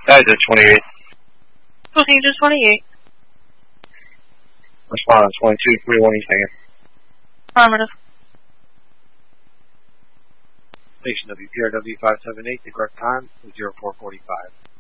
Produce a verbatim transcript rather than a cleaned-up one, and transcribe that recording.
Passenger twenty-eight. Passenger twenty-eight. Respond twenty-two forty-one East Hanger. Affirmative. Station W P R W five seven eight, the correct time is zero four forty-five.